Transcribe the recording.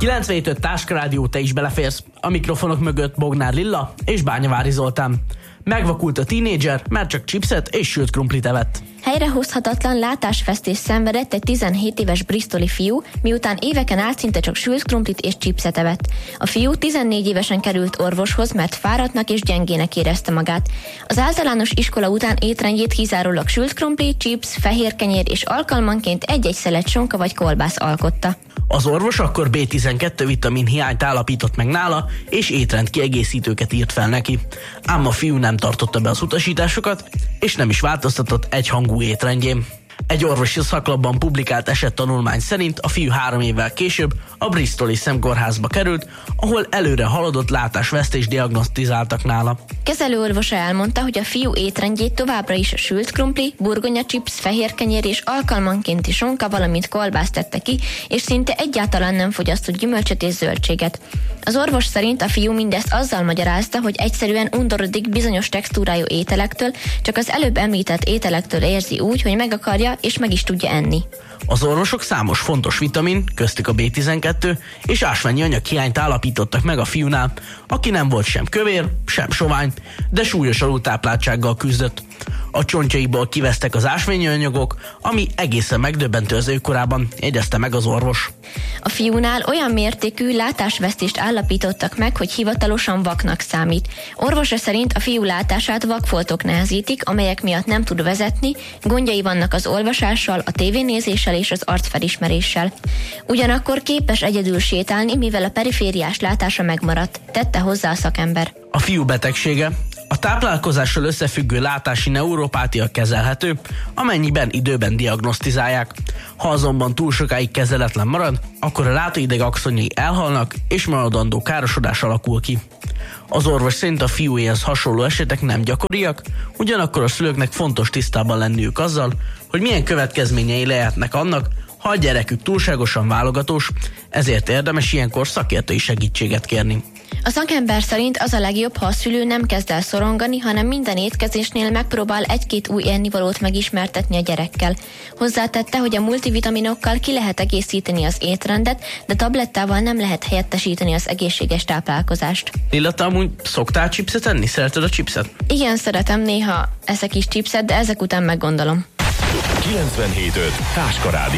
97.5 Táskarádió, te is beleférsz. A mikrofonok mögött Bognár Lilla és Bányavári Zoltán. Megvakult a tínédzser, mert csak chipset és sült krumplit evett. Helyrehozhatatlan látásvesztést szenvedett egy 17 éves bristoli fiú, miután éveken át szinte csak sült krumplit és chipset evett. A fiú 14 évesen került orvoshoz, mert fáradtnak és gyengének érezte magát. Az általános iskola után étrendjét kizárólag sült krumpli, chips, fehér kenyér és alkalmanként egy-egy szelet sonka vagy kolbász alkotta. Az orvos akkor B12 vitamin hiányt állapított meg nála, és étrend kiegészítőket írt fel neki. Ám a fiú nem tartotta be az utasításokat, és nem is változtatott egyhangú étrendjén. Egy orvosi szaklapban publikált esettanulmány szerint a fiú 3 évvel később a bristoli szemkórházba került, ahol előre haladott látásvesztést diagnosztizáltak nála. Kezelőorvosa elmondta, hogy a fiú étrendjét továbbra is a sült krumpli, burgonya chips, fehér kenyér és alkalmankénti sonka, valamint kolbász tette ki, és szinte egyáltalán nem fogyasztott gyümölcsöt és zöldséget. Az orvos szerint a fiú mindezt azzal magyarázta, hogy egyszerűen undorodik bizonyos textúrájú ételektől, csak az előbb említett ételektől érzi úgy, hogy meg akarja és meg is tudja enni. Az orvosok számos fontos vitamin, köztük a B12 és ásványi anyag hiányt állapítottak meg a fiúnál, aki nem volt sem kövér, sem sovány, de súlyos alultápláltsággal küzdött. A csontjaiból kivesztek az ásványi anyagok, ami egészen megdöbbentő az ő korában, jegyezte meg az orvos. A fiúnál olyan mértékű látásvesztést állapítottak meg, hogy hivatalosan vaknak számít. Orvosa szerint a fiú látását vakfoltok nehezítik, amelyek miatt nem tud vezetni, gondjai vannak az olvasással, a tévénézéssel és az arcfelismeréssel. Ugyanakkor képes egyedül sétálni, mivel a perifériás látása megmaradt, tette hozzá a szakember. A fiú betegsége a táplálkozással összefüggő látási neuropátia kezelhető, amennyiben időben diagnosztizálják. Ha azonban túl sokáig kezeletlen marad, akkor a látóideg axonjai elhalnak, és maradandó károsodás alakul ki. Az orvos szerint a fiúéhez hasonló esetek nem gyakoriak, ugyanakkor a szülőknek fontos tisztában lenniük azzal, hogy milyen következményei lehetnek annak, ha a gyerekük túlságosan válogatós, ezért érdemes ilyenkor szakértői segítséget kérni. A szakember szerint az a legjobb, ha a szülő nem kezd el szorongani, hanem minden étkezésnél megpróbál egy-két új ennivalót megismertetni a gyerekkel. Hozzátette, hogy a multivitaminokkal ki lehet egészíteni az étrendet, de tablettával nem lehet helyettesíteni az egészséges táplálkozást. Lilla, te amúgy szoktál chipset enni? Szereted a chipset? Igen, szeretem, néha eszek is chipset, de ezek után meggondolom. 97.5 Táskarádió.